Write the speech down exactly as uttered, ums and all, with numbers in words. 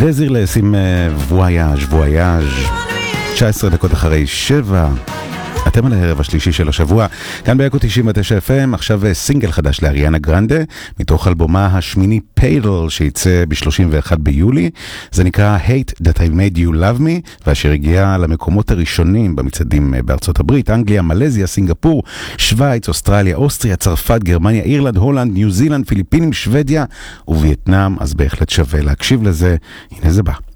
דזירלס עם וויאז' וויאז' תשע עשרה דקות אחרי שבע. אתם על הערב השלישי של השבוע, כאן באקו תשעים ותשע אף אם, עכשיו סינגל חדש לאריאנה גרנדה, מתוך אלבומה השמיני פיידל, שיצא ב-שלושים ואחד ביולי. זה נקרא Hate That I Made You Love Me, ואשר הגיע למקומות הראשונים במצעדים בארצות הברית, אנגליה, מלזיה, סינגפור, שוויץ, אוסטרליה, אוסטריה, צרפת, גרמניה, אירלנד, הולנד, ניו זילנד, פיליפינים, שוודיה ווייטנאם. אז בהחלט שווה להקשיב לזה. הנה זה בא.